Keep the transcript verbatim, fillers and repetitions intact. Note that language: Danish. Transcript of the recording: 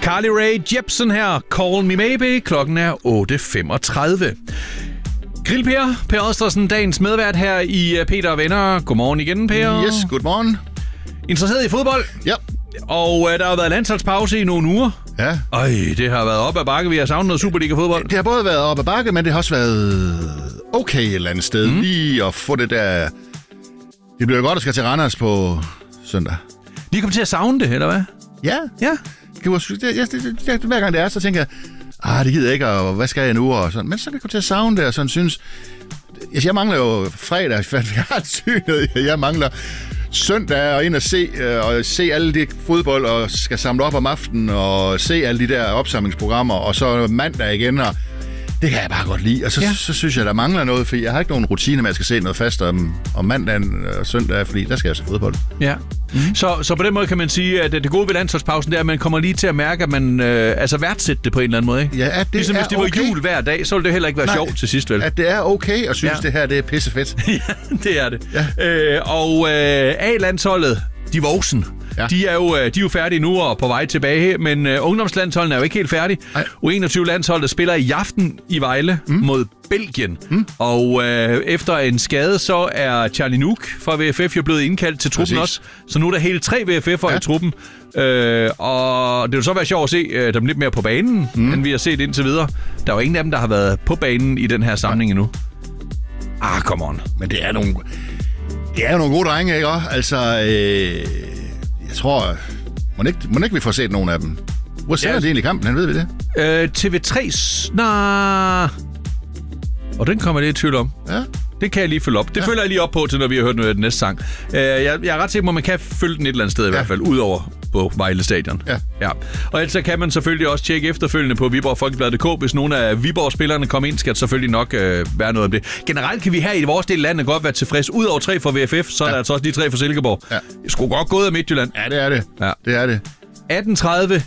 Carly Rae Jepsen her. Call Me Maybe. Klokken er otte femogtredive. Grill Per, Per Ostersen, dagens medvært her i Peter og Venner. Godmorgen igen, Per. Yes, godmorgen. Interesseret i fodbold? Ja. Og øh, der har været landsholdspause i nogle uger. Ja. Øj, det har været op ad bakke. Vi har savnet noget Superliga-fodbold. Det har både været op ad bakke, men det har også været okay et eller andet sted. Mm. Lige at få det der... Det bliver godt at skal til Randers på søndag. De kommer til at savne det, eller hvad? Ja. Ja. Det var, det, det, det, det, hver gang det er, så tænker jeg, ah, det gider jeg ikke, og hvad skal jeg nu? Og sådan. Men så kan jeg komme til at savne det, og sådan synes... Jeg mangler jo fredag, for jeg har synet. Jeg mangler søndag og ind og se, og se alle de fodbold, og skal samle op om aftenen, og se alle de der opsamlingsprogrammer, og så mandag igen, og det kan jeg bare godt lide. Og så, ja. så synes jeg, der mangler noget, for jeg har ikke nogen rutine med, at jeg skal se noget fast om, om mandagen og søndag, fordi der skal jeg se fodbold. Ja. Mm-hmm. Så, så på den måde kan man sige, at det gode ved landsholdspausen, det er, at man kommer lige til at mærke, at man øh, altså værdsætter det på en eller anden måde, ikke? Ja, at det ligesom er hvis det var okay. jul hver dag, så ville det heller ikke være Nej, sjovt til sidst, vel? At det er okay, og synes, ja. det her det er pissefedt. Ja, det er det. Ja. Øh, og øh, A-landsholdet, de voksen, ja. de, er jo, de er jo færdige nu og på vej tilbage, men øh, ungdomslandsholdet er jo ikke helt færdige. U enogtyve-landsholdet spiller i aften i Vejle mm. mod Belgien. Mm. Og øh, efter en skade, så er Charlie Nuuk fra V F F jo blevet indkaldt til truppen. Præcis. Også. Så nu er der hele tre V F F'ere ja. i truppen. Øh, og det vil så være sjovt at se øh, dem lidt mere på banen, mm. end vi har set indtil videre. Der er jo ingen af dem, der har været på banen i den her samling ja. endnu. Ah, come on. Men det er nogle... Det er jo nogle gode drenge, ikke også? Altså, øh, jeg tror... Må ikke, må ikke vi får set nogen af dem? Hvor ser ja. det egentlig i kampen? Han ved vi det? Øh, T V tre... Nej... Og den kommer jeg lidt i tvivl om. Ja. Det kan jeg lige følge op. Det ja. følger jeg lige op på, til når vi har hørt noget af den næste sang. Øh, jeg, jeg er ret sikker på, at man kan følge den et eller andet sted i ja. hvert fald, udover på Vejle Stadion. Ja. Ja. Og ellers kan man selvfølgelig også tjekke efterfølgende på Viborg Folkeblad punktum d k. Hvis nogle af Viborg-spillerne kommer ind, skal det selvfølgelig nok øh, være noget om det. Generelt kan vi her i vores del af landet godt være tilfreds. Udover tre fra V F F, så ja. er der altså også de tre fra Silkeborg. Ja. Det skulle godt gået af Midtjylland. Ja, det er det. Ja. Det er det. atten tredive